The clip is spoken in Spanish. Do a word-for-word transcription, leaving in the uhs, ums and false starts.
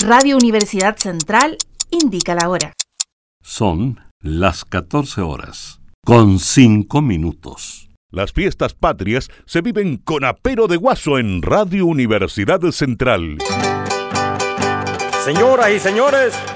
Radio Universidad Central indica la hora. Son las catorce horas, con cinco minutos. Las fiestas patrias se viven con apero de guaso en Radio Universidad Central. Señoras y señores,